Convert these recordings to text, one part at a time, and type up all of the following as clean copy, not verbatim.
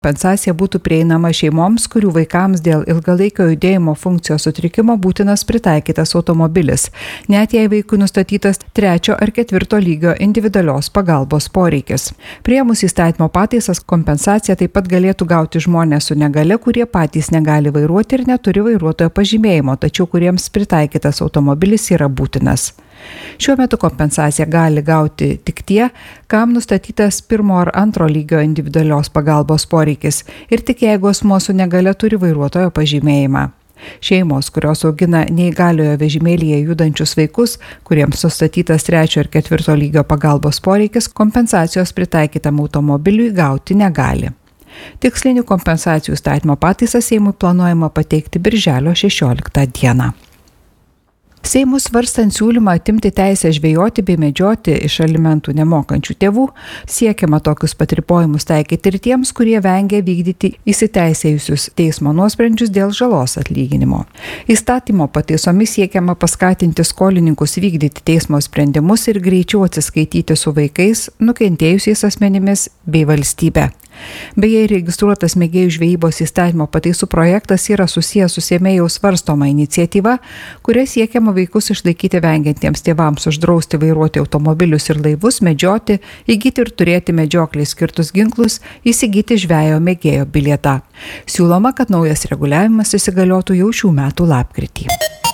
Kompensacija būtų prieinama šeimoms, kurių vaikams dėl ilgalaikio judėjimo funkcijos sutrikimo būtinas pritaikytas automobilis, net jei vaikui nustatytas 3 ar 4 lygio individualios pagalbos poreikis. Priėmus įstatymo pataisas, kompensaciją taip pat galėtų gauti žmonės su negale, kurie patys negali vairuoti ir neturi vairuotojo pažymėjimo, tačiau kuriems pritaikytas automobilis yra būtinas. Šiuo metu kompensaciją gali gauti tik tie, kam nustatytas 1 ar 2 lygio individualios pagalbos poreikis ir tik jeigu asmuo su negale turi vairuotojo pažymėjimą. Šeimos, kurios augina neįgaliojo vežimėlyje judančius vaikus, kuriems nustatytas 3 ar 4 lygio pagalbos poreikis, kompensacijos pritaikytam automobiliui gauti negali. Tikslinių kompensacijų įstatymo pataisą Seimui planuojama pateikti birželio 16 dieną. Seimui svarstant siūlymą atimti teisę žvejoti bei medžioti iš alimentų nemokančių tėvų, siekiama tokius patribojimus taikyti ir tiems, kurie vengia vykdyti įsiteisėjusius teismo nuosprendžius dėl žalos atlyginimo. Įstatymo pataisomis siekiama paskatinti skolininkus vykdyti teismo sprendimus ir greičiau atsiskaityti su vaikais, nukentėjusiais asmenimis bei valstybe. Beje, registruotas mėgėjų žvejybos įstatymo pataisų projektas yra susijęs su Seimėjaus svarstoma iniciatyva, kuria siekiama vaikus išlaikyti vengiantiems tėvams uždrausti vairuoti automobilius ir laivus, medžioti, įgyti ir turėti medžioklei skirtus ginklus, įsigyti žvejo mėgėjo bilietą. Siūloma, kad naujas reguliavimas įsigaliotų jau šių metų lapkritį.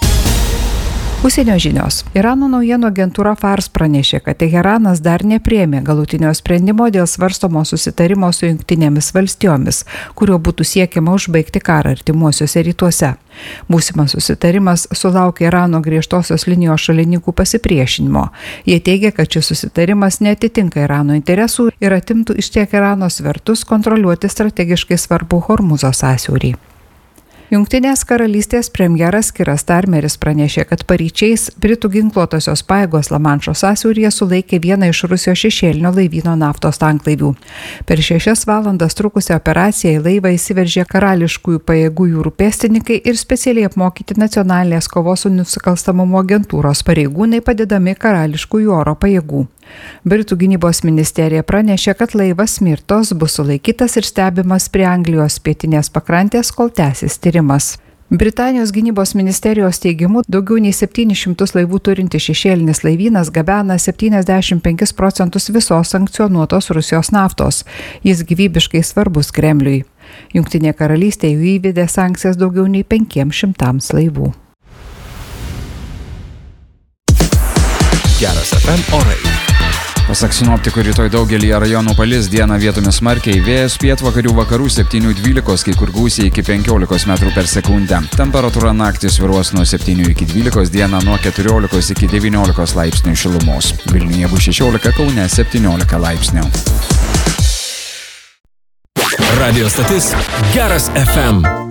Užsienio žinios. Irano naujienų agentūra Fars pranešė, kad Teheranas dar nepriėmė galutinio sprendimo dėl svarstomo susitarimo su Jungtinėmis valstijomis, kuriuo būtų siekiama užbaigti karą artimuosiuose rytuose. Būsimas susitarimas sulaukė Irano griežtosios linijos šalininkų pasipriešinimo. Jie teigia, kad šis susitarimas neatitinka Irano interesų ir atimtų iš tiek Irano svertus kontroliuoti strategiškai svarbų Hormuzo sąsiaurį. Jungtinės karalystės premjeras Kiras Starmeris pranešė, kad paryčiais Britų ginkluotosios pajėgos Lamanšo sąsiauryje sulaikė vieną iš Rusijos šešėlinio laivyno naftos tanklaivių. Per 6 valandas trukusią operaciją į laivą įsiveržė karališkųjų pajėgų jūrų pėstininkai ir specialiai apmokyti nacionalinės kovos su nusikalstamumo agentūros pareigūnai padedami karališkųjų oro pajėgų. Britų gynybos ministerija pranešė, kad laivas Smirtos bus sulaikytas ir stebimas prie Anglijos pietinės pakrantės, kol tęsis tyrimas. Britanijos gynybos ministerijos teigimu, daugiau nei 700 laivų turinti šešėlinis laivynas gabena 75% visos sankcionuotos Rusijos naftos. Jis gyvybiškai svarbus Kremliui. Jungtinė karalystė jau įvedė sankcijas daugiau nei 500 laivų. Geras FM orai. Pasak sinoptikų, rytoj daugelį rajonų palis, dieną vietomis smarkiai, vėjas pietvakarių vakarų 7–12, kai kur gūsiai iki 15 metrų per sekundę. Temperatūra naktį svyruos nuo 7 iki 12, dieną nuo 14 iki 19 laipsnių šilumos. Vilniuje bus 16, Kaune 17 laipsnių. Radio stotis Geras FM.